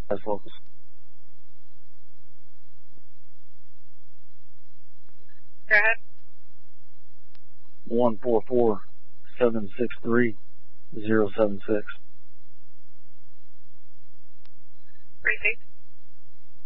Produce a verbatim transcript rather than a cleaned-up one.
That's locals. Go ahead. One four four seven six three zero seven six. Receipt.